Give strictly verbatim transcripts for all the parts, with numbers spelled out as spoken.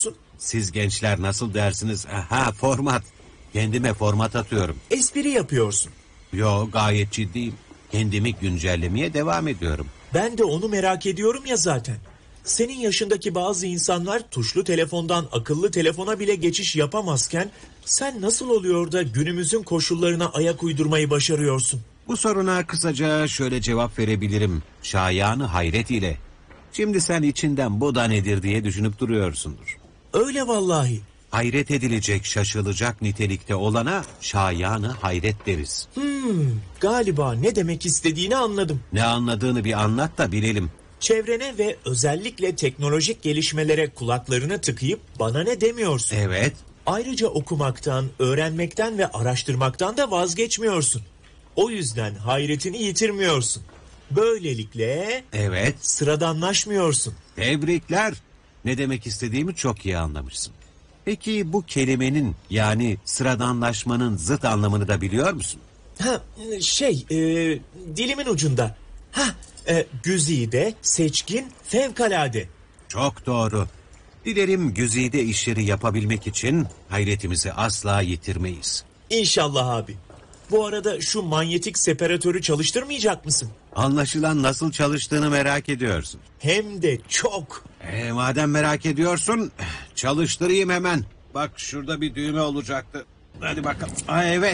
Siz gençler nasıl dersiniz? Aha, format. Kendime format atıyorum. Espri yapıyorsun. Yo, gayet ciddiyim. Kendimi güncellemeye devam ediyorum. Ben de onu merak ediyorum ya zaten. Senin yaşındaki bazı insanlar tuşlu telefondan akıllı telefona bile geçiş yapamazken sen nasıl oluyor da günümüzün koşullarına ayak uydurmayı başarıyorsun? Bu soruna kısaca şöyle cevap verebilirim. Şayanı hayret ile. Şimdi sen içinden bu da nedir diye düşünüp duruyorsundur. Öyle vallahi. Hayret edilecek, şaşılacak nitelikte olana şayanı hayret deriz. Hmm, galiba ne demek istediğini anladım. Ne anladığını bir anlat da bilelim. Çevrene ve özellikle teknolojik gelişmelere kulaklarını tıkayıp bana ne demiyorsun. Evet. Ayrıca okumaktan, öğrenmekten ve araştırmaktan da vazgeçmiyorsun. O yüzden hayretini yitirmiyorsun. Böylelikle Evet. sıradanlaşmıyorsun. Tebrikler. Ne demek istediğimi çok iyi anlamışsın. Peki bu kelimenin yani sıradanlaşmanın zıt anlamını da biliyor musun? Ha, şey, e, dilimin ucunda. Ha, e, güzide, seçkin, fevkalade. Çok doğru. Dilerim güzide işleri yapabilmek için hayretimizi asla yitirmeyiz. İnşallah abi. Bu arada şu manyetik separatörü çalıştırmayacak mısın? Anlaşılan nasıl çalıştığını merak ediyorsun. Hem de çok. E, madem merak ediyorsun, çalıştırayım hemen. Bak şurada bir düğme olacaktı. Hadi bakalım. Aa, evet.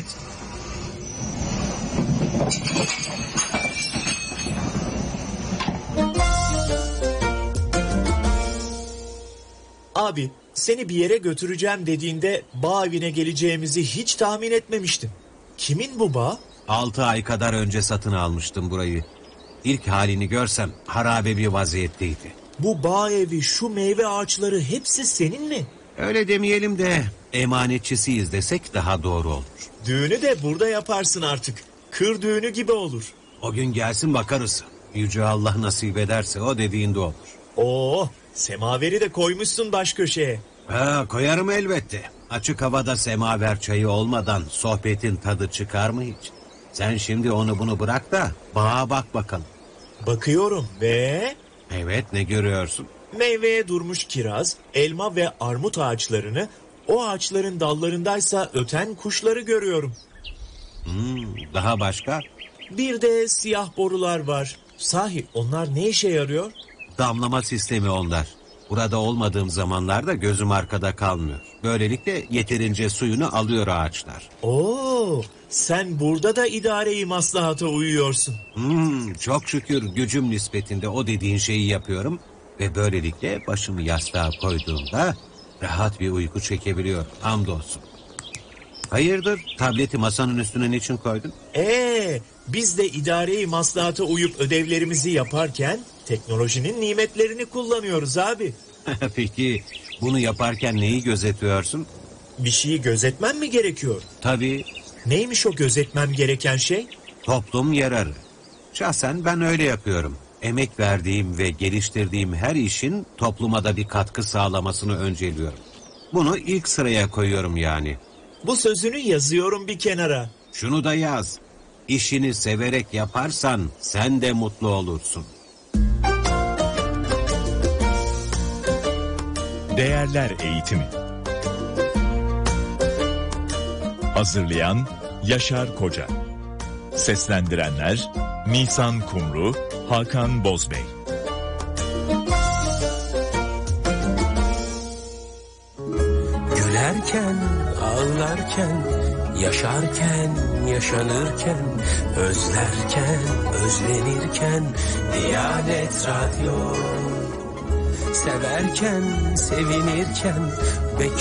Abi, seni bir yere götüreceğim dediğinde bağ evine geleceğimizi hiç tahmin etmemiştim. Kimin bu bağ? Altı ay kadar önce satın almıştım burayı. İlk halini görsem harabe bir vaziyetteydi. Bu bağ evi, şu meyve ağaçları hepsi senin mi? Öyle demeyelim de emanetçisiyiz desek daha doğru olur. Düğünü de burada yaparsın artık. Kır düğünü gibi olur. O gün gelsin bakarız. Yüce Allah nasip ederse o dediğinde olur. Oo, semaveri de koymuşsun baş köşeye. Ha, koyarım elbette. Açık havada semaver çayı olmadan sohbetin tadı çıkar mı hiç? Sen şimdi onu bunu bırak da bağa bak bakalım. Bakıyorum ve... Evet, ne görüyorsun? Meyveye durmuş kiraz, elma ve armut ağaçlarını, o ağaçların dallarındaysa öten kuşları görüyorum. Hmm, daha başka? Bir de siyah borular var. Sahi onlar ne işe yarıyor? Damlama sistemi onlar. Burada olmadığım zamanlarda gözüm arkada kalmıyor. Böylelikle yeterince suyunu alıyor ağaçlar. Oo, sen burada da idare-i maslahata uyuyorsun. Hmm, çok şükür gücüm nispetinde o dediğin şeyi yapıyorum. Ve böylelikle başımı yastığa koyduğumda rahat bir uyku çekebiliyorum. Hamdolsun. Hayırdır, tableti masanın üstüne niçin koydun? Ee, biz de idare-i maslahata uyup ödevlerimizi yaparken teknolojinin nimetlerini kullanıyoruz abi. Peki bunu yaparken neyi gözetiyorsun? Bir şeyi gözetmem mi gerekiyor? Tabii. Neymiş o gözetmem gereken şey? Toplum yararı. Şahsen ben öyle yapıyorum. Emek verdiğim ve geliştirdiğim her işin topluma da bir katkı sağlamasını önceliyorum. Bunu ilk sıraya koyuyorum yani. Bu sözünü yazıyorum bir kenara. Şunu da yaz. İşini severek yaparsan sen de mutlu olursun. Değerler Eğitimi. Hazırlayan Yaşar Koca. Seslendirenler Nisan Kumru, Hakan Bozbey. Gülerken, ağlarken, yaşarken, yaşanırken, özlerken, özlenirken, Diyanet Radyo. Severken, sevinirken,